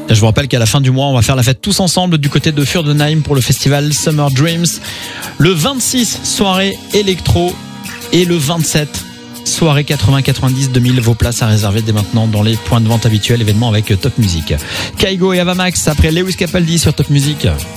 Je vous rappelle qu'à la fin du mois, on va faire la fête tous ensemble du côté de Fürdenheim pour le festival Summer Dreams. Le 26, soirée électro, et le 27, soirée 80, 90, 2000. Vos places à réserver dès maintenant dans les points de vente habituels, événements avec Top Music. Kaigo et Avamax après Lewis Capaldi sur Top Music.